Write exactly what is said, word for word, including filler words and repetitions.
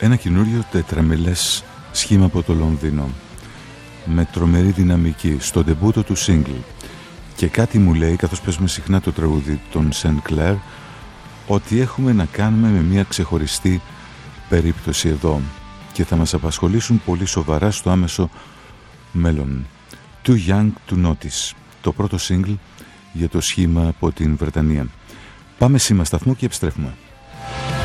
Ένα καινούριο τετραμελές σχήμα από το Λονδίνο, με τρομερή δυναμική στο ντεμπούτο του single. Και κάτι μου λέει, καθώς παίζουμε συχνά το τραγούδι των Saint Clair, ότι έχουμε να κάνουμε με μια ξεχωριστή περίπτωση εδώ και θα μας απασχολήσουν πολύ σοβαρά στο άμεσο μέλλον. Too Young to Notice, το πρώτο single για το σχήμα από την Βρετανία. Πάμε σήμα σταθμού και επιστρέφουμε.